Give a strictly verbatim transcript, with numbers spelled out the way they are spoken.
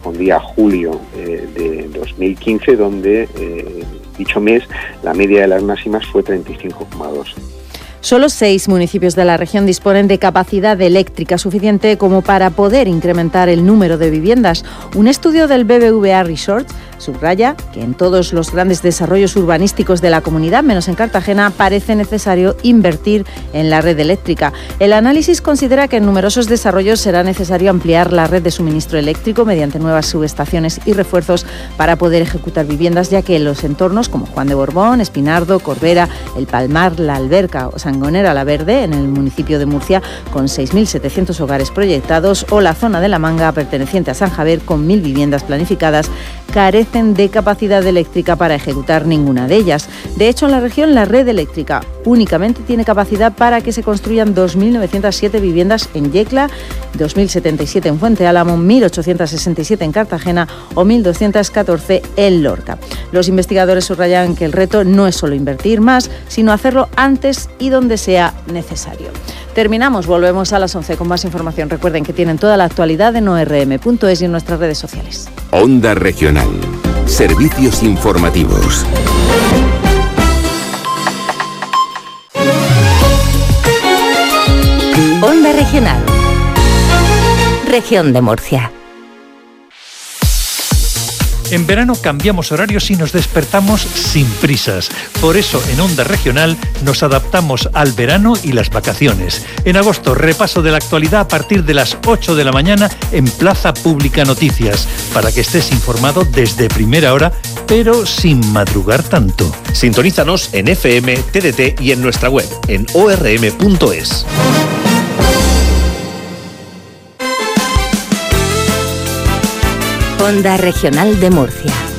correspondía a julio eh, de dos mil quince, donde eh, dicho mes la media de las máximas fue treinta y cinco coma dos. Solo seis municipios de la región disponen de capacidad eléctrica suficiente como para poder incrementar el número de viviendas. Un estudio del B B V A Resorts subraya que en todos los grandes desarrollos urbanísticos de la comunidad, menos en Cartagena, parece necesario invertir en la red eléctrica. El análisis considera que en numerosos desarrollos será necesario ampliar la red de suministro eléctrico mediante nuevas subestaciones y refuerzos para poder ejecutar viviendas, ya que en los entornos como Juan de Borbón, Espinardo, Corbera, El Palmar, La Alberca o Sangonera la Verde, en el municipio de Murcia, con seis mil setecientos hogares proyectados, o la zona de La Manga, perteneciente a San Javier, con mil viviendas planificadas, carecen de capacidad eléctrica para ejecutar ninguna de ellas. De hecho, en la región la red eléctrica únicamente tiene capacidad para que se construyan dos mil novecientas siete viviendas en Yecla, dos mil setenta y siete en Fuente Álamo, mil ochocientas sesenta y siete en Cartagena o mil doscientas catorce en Lorca. Los investigadores subrayan que el reto no es solo invertir más, sino hacerlo antes y donde sea necesario. Terminamos, volvemos a las once con más información. Recuerden que tienen toda la actualidad en o erre eme punto es y en nuestras redes sociales. Onda Regional. Servicios informativos. Onda Regional. Región de Murcia. En verano cambiamos horarios y nos despertamos sin prisas. Por eso en Onda Regional nos adaptamos al verano y las vacaciones. En agosto, repaso de la actualidad a partir de las ocho de la mañana en Plaza Pública Noticias, para que estés informado desde primera hora, pero sin madrugar tanto. Sintonízanos en F M, T D T y en nuestra web en o erre eme punto es. Onda Regional de Murcia.